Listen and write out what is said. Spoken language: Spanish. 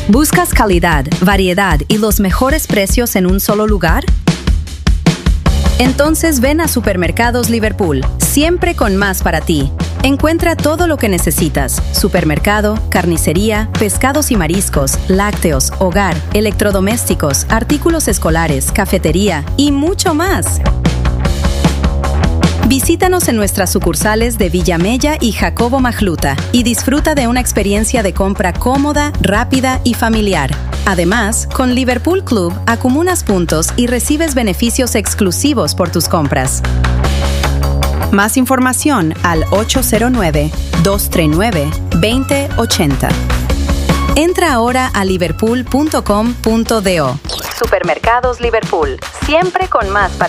¿Buscas calidad, variedad y los mejores precios en un solo lugar? Entonces ven a Supermercados Liverpool, siempre con más para ti. Encuentra todo lo que necesitas: supermercado, carnicería, pescados y mariscos, lácteos, hogar, electrodomésticos, artículos escolares, cafetería y mucho más. Visítanos en nuestras sucursales de Villamella y Jacobo Majluta y disfruta de una experiencia de compra cómoda, rápida y familiar. Además, con Liverpool Club acumulas puntos y recibes beneficios exclusivos por tus compras. Más información al 809-239-2080. Entra ahora a liverpool.com.do. Supermercados Liverpool, siempre con más para